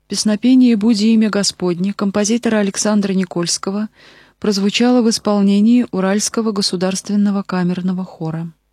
Песнопение «Буди имя Господне» композитора Александра Никольского прозвучало в исполнении Уральского государственного камерного хора.